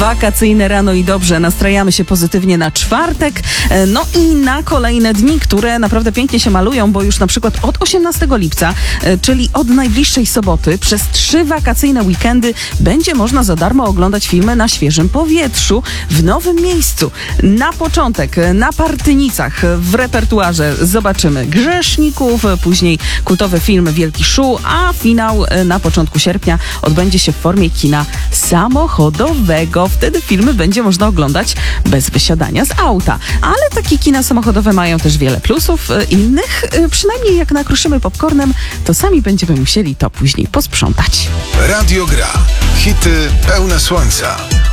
Wakacyjne rano i dobrze, nastrajamy się pozytywnie na czwartek, no i na kolejne dni, które naprawdę pięknie się malują, bo już na przykład od 18 lipca, czyli od najbliższej soboty, przez 3 wakacyjne weekendy będzie można za darmo oglądać filmy na świeżym powietrzu, w nowym miejscu. Na początek na Partynicach w repertuarze zobaczymy Grzeszników, później kultowy film Wielki Szu, a finał na początku sierpnia odbędzie się w formie kina samochodowego. Wtedy filmy będzie można oglądać bez wysiadania z auta. Ale takie kina samochodowe mają też wiele plusów. Innych, przynajmniej jak nakruszymy popcornem, to sami będziemy musieli to później posprzątać. Radio Gra. Hity pełne słońca.